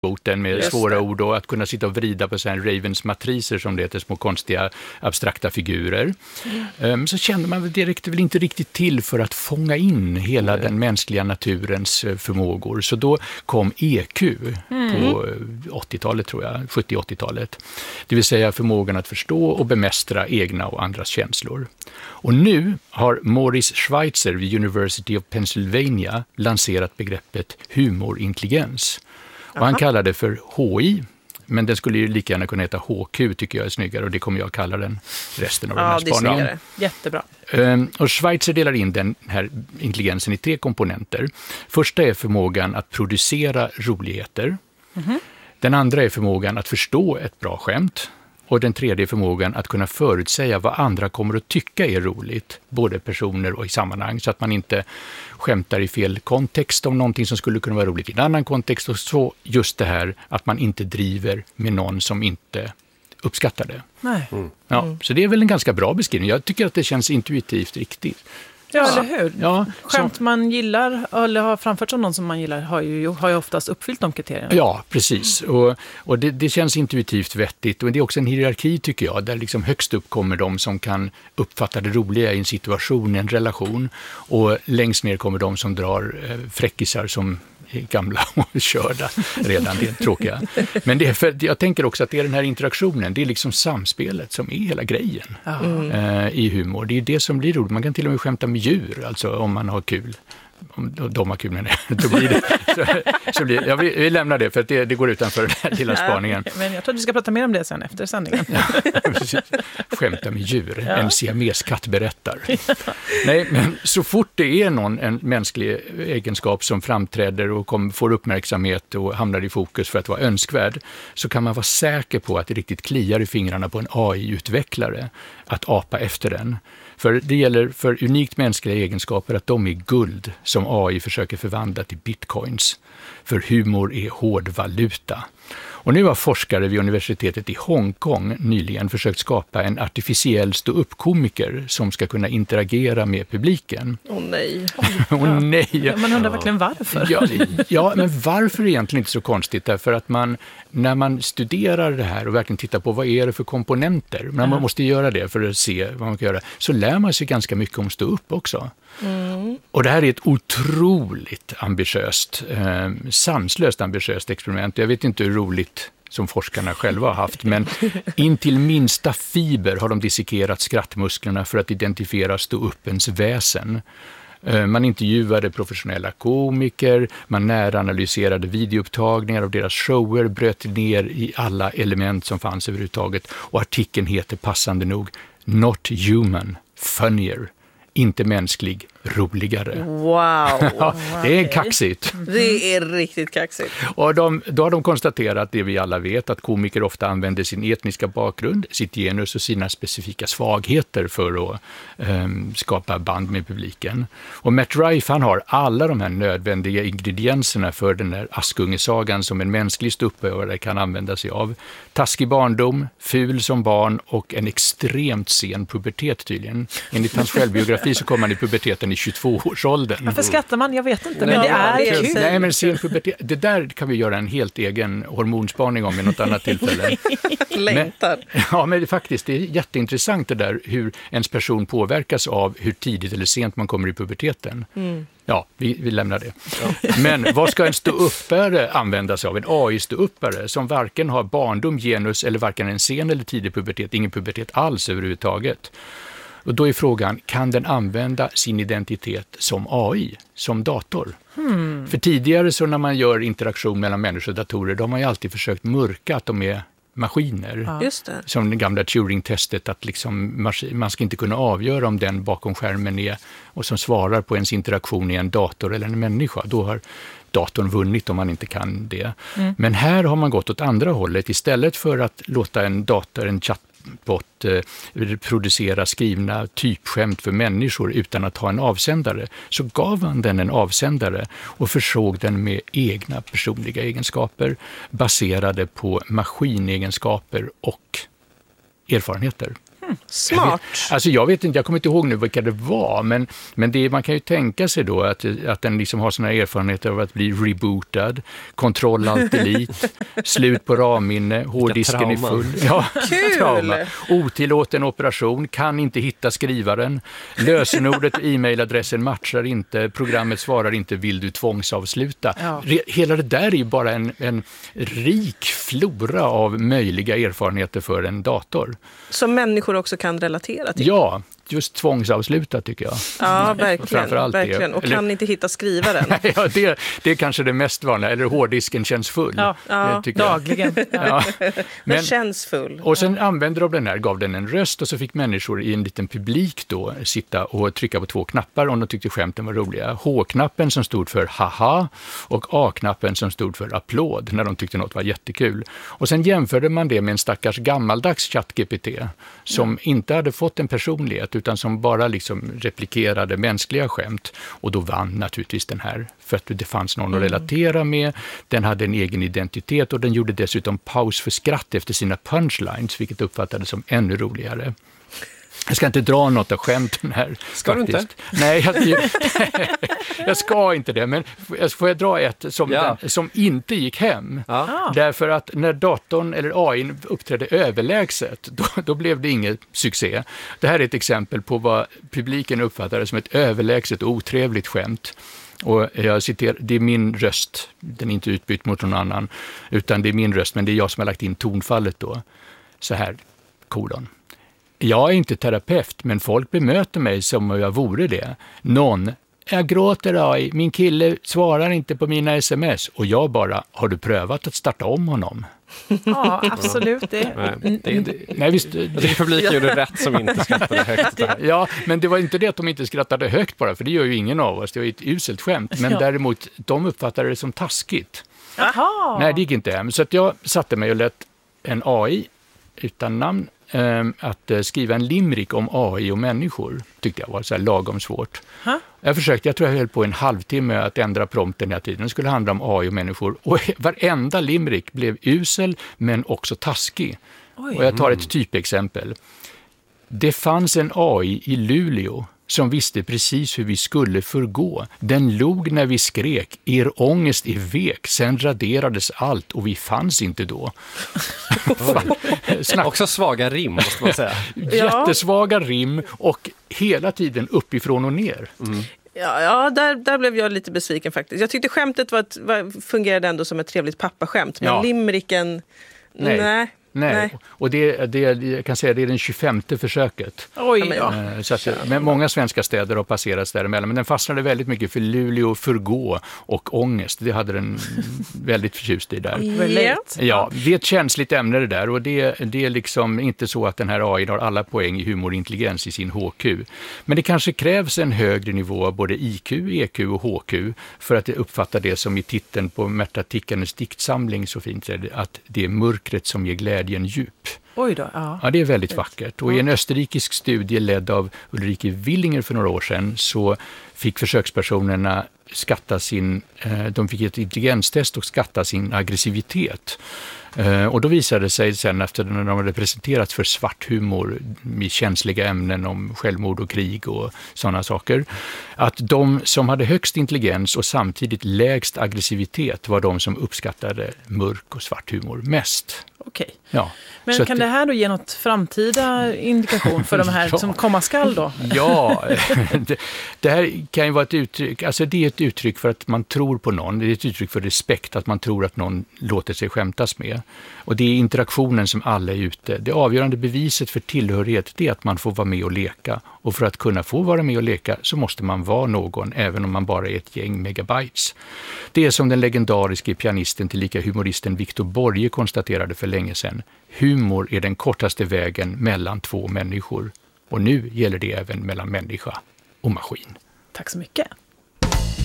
boten med svåra ord och att kunna sitta och vrida på så här Ravens matriser som det heter, små konstiga abstrakta figurer. Så kände man väl direkt väl inte riktigt till för att fånga in hela den mänskliga naturens förmågor. Så då kom EQ på 80-talet tror jag, 70-80-talet. Det vill säga förmågan att förstå och bemästra egna och andras känslor. Och nu har Maurice Schweitzer vid University of Pennsylvania lanserat begreppet humorintelligens. Och han kallar det för HI, men den skulle ju lika gärna kunna heta HQ tycker jag är snyggare och det kommer jag att kalla den resten av den här spaningen. Det är jättebra. Och Schweitzer delar in den här intelligensen i 3 komponenter. Första är förmågan att producera roligheter. Den andra är förmågan att förstå ett bra skämt. Och den tredje är förmågan att kunna förutsäga vad andra kommer att tycka är roligt, både personer och i sammanhang, så att man inte skämtar i fel kontext om någonting som skulle kunna vara roligt i en annan kontext. Och så just det här att man inte driver med någon som inte uppskattar det. Nej. Ja, så det är väl en ganska bra beskrivning. Jag tycker att det känns intuitivt riktigt. Ja, eller hur? Ja, skämt man gillar eller har framförts av någon som man gillar har ju oftast uppfyllt de kriterierna. Ja, precis. Och det känns intuitivt vettigt. Och det är också en hierarki tycker jag, där liksom högst upp kommer de som kan uppfatta det roliga i en situation, en relation. Och längst ner kommer de som drar fräckisar som är gamla och körda redan, det är tråkiga. Men det är för, jag tänker också att det är den här interaktionen, det är liksom samspelet som är hela grejen i humor. Det är det som blir roligt. Man kan till och med skämta med djur, alltså om man har kul. Om de har kul med det, då blir det. Så blir, vi lämnar det för att det går utanför den här lilla spaningen. Men jag tror att vi ska prata mer om det sen efter sändningen. Skämta med djur, en siameskatt berättar. Nej, men så fort det är en mänsklig egenskap som framträder och får uppmärksamhet och hamnar i fokus för att vara önskvärd, så kan man vara säker på att det riktigt kliar i fingrarna på en AI-utvecklare att apa efter den. För det gäller för unikt mänskliga egenskaper att de är guld som AI försöker förvandla till bitcoins. För humor är hårdvaluta. Och nu har forskare vid universitetet i Hongkong nyligen försökt skapa en artificiell stå-upp-komiker som ska kunna interagera med publiken. Nej. Nej. Ja, man undrar verkligen varför. Ja, men varför är egentligen inte så konstigt? Därför att när man studerar det här och verkligen tittar på vad är det för komponenter, men man måste göra det för att se vad man kan göra, så lär man sig ganska mycket om stå-upp också. Och det här är ett otroligt ambitiöst, sanslöst ambitiöst experiment. Jag vet inte hur roligt som forskarna själva har haft, men in till minsta fiber har de dissekerat skrattmusklerna för att identifiera stå-uppens väsen. Man intervjuade professionella komiker, man näranalyserade videoupptagningar av deras shower, bröt ner i alla element som fanns överhuvudtaget, och artikeln heter passande nog Not Human, Funnier. Inte mänsklig, roligare. Wow. Det är kaxigt. Det är riktigt kaxigt. Och då har de konstaterat det vi alla vet, att komiker ofta använder sin etniska bakgrund, sitt genus och sina specifika svagheter för att skapa band med publiken. Och Matt Rife, han har alla de här nödvändiga ingredienserna för den där Askungesagan som en mänsklig ståuppövare kan använda sig av. Taskig barndom, ful som barn och en extremt sen pubertet tydligen. Enligt hans självbiografi så kommer han i puberteten i 22-årsåldern. Varför skrattar man? Jag vet inte, men det är kul. Nej, men sen pubertet, det där kan vi göra en helt egen hormonspaning om i något annat tillfälle. Men faktiskt, det är jätteintressant det där hur ens person påverkas av hur tidigt eller sent man kommer i puberteten. Ja, vi lämnar det. Ja. Men vad ska en ståuppare använda sig av? En AI-ståuppare som varken har barndom, genus eller varken en sen eller tidig pubertet, ingen pubertet alls överhuvudtaget. Och då är frågan, kan den använda sin identitet som AI, som dator? För tidigare så när man gör interaktion mellan människor och datorer, då har man ju alltid försökt mörka att de är maskiner. Ja. Just det. Som det gamla Turing-testet, att liksom man ska inte kunna avgöra om den bakom skärmen är och som svarar på ens interaktion i en dator eller en människa. Då har datorn vunnit om man inte kan det. Men här har man gått åt andra hållet. Istället för att låta en chattbot producera skrivna typskämt för människor utan att ha en avsändare, så gav han den en avsändare och försåg den med egna personliga egenskaper baserade på maskinegenskaper och erfarenheter. Smart. Alltså jag vet inte, jag kommer inte ihåg nu vilka det var, men det, man kan ju tänka sig då att den liksom har såna erfarenheter av att bli rebootad, kontroll alt delete, slut på RAM-minne, hårddisken är full. Ja, trauma. Otillåten operation, kan inte hitta skrivaren, lösenordet och e-mailadressen matchar inte, programmet svarar inte, vill du tvångsavsluta. Ja. Hela det där är ju bara en rik flora av möjliga erfarenheter för en dator. Som människor också kan relatera till. Ja, just tvångsavsluta tycker jag. Ja, verkligen. Och kan inte hitta skrivaren. Ja, det är kanske det mest vanliga. Eller hårddisken känns full. Ja, dagligen. Ja. Den känns full. Och sen använde de den här, gav den en röst och så fick människor i en liten publik då sitta och trycka på 2 knappar om de tyckte skämten var roliga. H-knappen som stod för haha och A-knappen som stod för applåd när de tyckte något var jättekul. Och sen jämförde man det med en stackars gammaldags ChatGPT som inte hade fått en personlighet utan som bara liksom replikerade mänskliga skämt. Och då vann naturligtvis den här, för att det fanns någon att relatera med. Den hade en egen identitet och den gjorde dessutom paus för skratt efter sina punchlines, vilket uppfattades som ännu roligare. Jag ska inte dra något av skämten här. Ska faktiskt. du inte? Nej, jag ska inte det. Men får jag dra ett som inte gick hem? Ja. Därför att när datorn eller AI uppträdde överlägset, då blev det ingen succé. Det här är ett exempel på vad publiken uppfattade som ett överlägset och otrevligt skämt. Och jag citerar, det är min röst, den är inte utbytt mot någon annan, utan det är min röst, men det är jag som har lagt in tonfallet då. Så här, kolon. Jag är inte terapeut, men folk bemöter mig som om jag vore det. Jag gråter AI, min kille svarar inte på mina sms. Och jag bara, har du prövat att starta om honom? Ja, absolut. Nej, visst, publiken gjorde rätt som inte skrattade högt. Ja, men det var inte det att de inte skrattade högt bara, för det gör ju ingen av oss. Det var ett uselt skämt, men däremot, de uppfattade det som taskigt. Jaha. Nej, det gick inte hem. Så att jag satte mig och lät en AI utan namn att skriva en limerick om AI och människor, tyckte jag var så här lagom svårt. Jag tror jag höll på en halvtimme att ändra prompten hela tiden. Det skulle handla om AI och människor. Och varenda limerick blev usel, men också taskig. Oj. Och jag tar ett typexempel. Det fanns en AI i Luleå som visste precis hur vi skulle förgå. Den log när vi skrek, er ångest är vek, sen raderades allt och vi fanns inte då. Också svaga rim, måste man säga. Jättesvaga rim och hela tiden uppifrån och ner. Ja, där blev jag lite besviken faktiskt. Jag tyckte skämtet fungerade ändå som ett trevligt pappaskämt, men limericken, nej. Och det jag kan säga det är den 25:e försöket. Oj, så att, men många svenska städer har passerats däremellan, men den fastnade väldigt mycket för Luleå, förgå och ångest. Det hade den väldigt förtjust i där. Ja, det är ett känsligt ämne det där, och det är liksom inte så att den här AI har alla poäng i humorintelligens i sin HQ. Men det kanske krävs en högre nivå av både IQ, EQ och HQ för att uppfatta det som i titeln på Märta Tikkanens diktsamling så fint är det, att det är mörkret som ger glädjen djup. Oj då, ja, det är väldigt vackert. Och i en österrikisk studie ledd av Ulrike Willinger för några år sedan så fick försökspersonerna de fick ett intelligenstest och skatta sin aggressivitet. Och då visade det sig sen efter när de hade presenterats för svart humor med känsliga ämnen om självmord och krig och sådana saker, att de som hade högst intelligens och samtidigt lägst aggressivitet var de som uppskattade mörk och svart humor mest. Okej. Ja. Men så kan det här då ge något framtida indikation för de här som komma skall då? Ja, det här kan ju vara ett uttryck, alltså det är ett uttryck för att man tror på någon, det är ett uttryck för respekt, att man tror att någon låter sig skämtas med. Och det är interaktionen som alla är ute. Det avgörande beviset för tillhörighet det är att man får vara med och leka. Och för att kunna få vara med och leka så måste man vara någon, även om man bara är ett gäng megabytes. Det är som den legendariska pianisten tillika humoristen Victor Borge konstaterade för länge sedan. Humor är den kortaste vägen mellan två människor. Och nu gäller det även mellan människa och maskin. Tack så mycket.